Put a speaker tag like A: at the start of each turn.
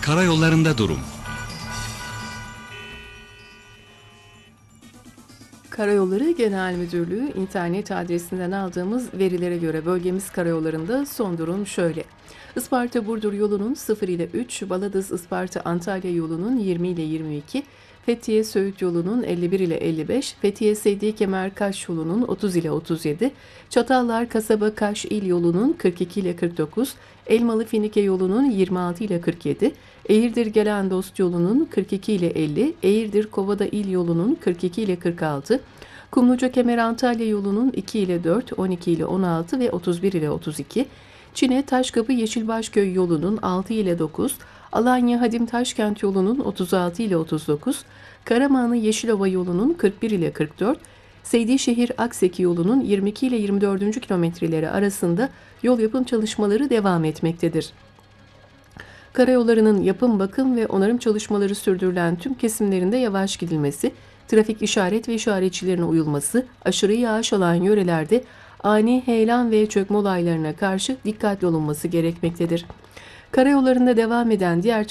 A: Karayollarında durum.
B: Karayolları Genel Müdürlüğü internet adresinden aldığımız verilere göre bölgemiz karayollarında son durum şöyle. Isparta-Burdur yolunun 0 ile 3, Baladız-Isparta-Antalya yolunun 20 ile 22, Fethiye-Söğüt yolunun 51 ile 55, Fethiye-Seydi-Kemer-Kaş yolunun 30 ile 37, Çatallar-Kasaba-Kaş il yolunun 42 ile 49, Elmalı-Finike yolunun 26 ile 47, Eğirdir-Gelendost yolunun 42 ile 50, Eğirdir-Kovada il yolunun 42 ile 46, Kumluca-Kemer-Antalya yolunun 2 ile 4, 12 ile 16 ve 31 ile 32, Çine-Taşkapı-Yeşilbaşköy yolunun 6 ile 9, Alanya-Hadim-Taşkent yolunun 36 ile 39, Karamanlı-Yeşilova yolunun 41 ile 44, Seydişehir-Akseki yolunun 22 ile 24. kilometreleri arasında yol yapım çalışmaları devam etmektedir. Karayollarının yapım, bakım ve onarım çalışmaları sürdürülen tüm kesimlerinde yavaş gidilmesi, trafik işaret ve işaretçilerine uyulması, aşırı yağış alan yörelerde ani heyelan ve çökme olaylarına karşı dikkatli olunması gerekmektedir. Karayollarında devam eden diğer